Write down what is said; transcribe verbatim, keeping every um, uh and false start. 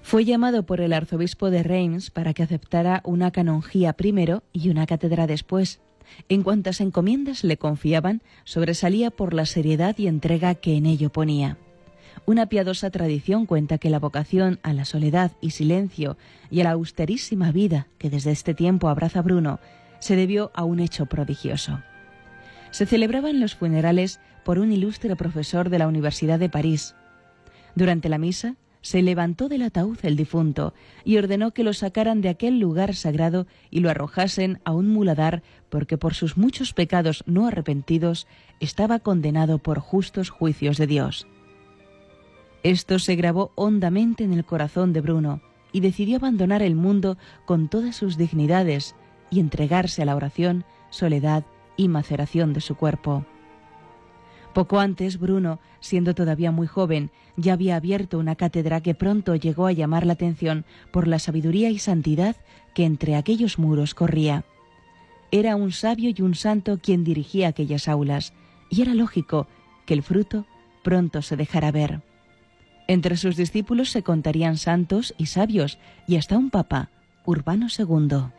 Fue llamado por el arzobispo de Reims para que aceptara una canonjía primero y una cátedra después. En cuantas encomiendas le confiaban, sobresalía por la seriedad y entrega que en ello ponía. Una piadosa tradición cuenta que la vocación a la soledad y silencio y a la austerísima vida que desde este tiempo abraza Bruno se debió a un hecho prodigioso. Se celebraban los funerales por un ilustre profesor de la Universidad de París. Durante la misa, se levantó del ataúd el difunto y ordenó que lo sacaran de aquel lugar sagrado y lo arrojasen a un muladar, porque por sus muchos pecados no arrepentidos estaba condenado por justos juicios de Dios. Esto se grabó hondamente en el corazón de Bruno y decidió abandonar el mundo con todas sus dignidades y entregarse a la oración, soledad y maceración de su cuerpo. Poco antes, Bruno, siendo todavía muy joven, ya había abierto una cátedra que pronto llegó a llamar la atención por la sabiduría y santidad que entre aquellos muros corría. Era un sabio y un santo quien dirigía aquellas aulas, y era lógico que el fruto pronto se dejara ver. Entre sus discípulos se contarían santos y sabios, y hasta un papa, Urbano segundo.